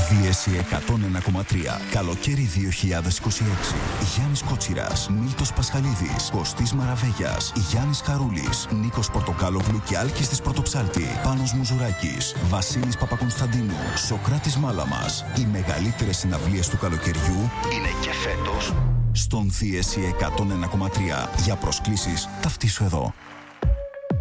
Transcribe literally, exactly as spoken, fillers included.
Δίεση εκατόν ένα κόμμα τρία. Καλοκαίρι δύο χιλιάδες είκοσι έξι. Γιάννης Κότσιρας, Μίλτος Πασχαλίδης, Κωστής Μαραβέγιας, Γιάννης Χαρούλης, Νίκος Πορτοκάλογλου και Άλκης της Πρωτοψάλτη, Πάνος Μουζουράκης, Βασίλης Παπακονσταντίνου, Σοκράτης Μάλαμας. Οι μεγαλύτερες συναυλίες του καλοκαιριού είναι και φέτος στον Δίεση εκατόν ένα κόμμα τρία. Για προσκλήσεις ταυτίσου εδώ.